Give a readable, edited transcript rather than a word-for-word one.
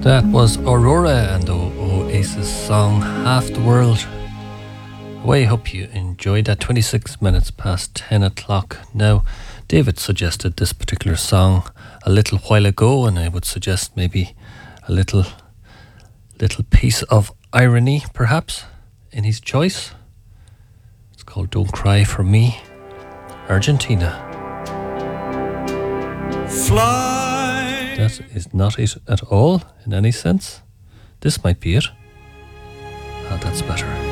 That was Aurora and the Oasis song Half the World. Well, I hope you enjoyed that. 26 minutes past 10 o'clock. Now, David suggested this particular song a little while ago, and I would suggest maybe a little piece of irony, perhaps, in his choice. It's called Don't Cry for Me, Argentina. Fly. That is not it at all, in any sense. This might be it. Ah, that's better.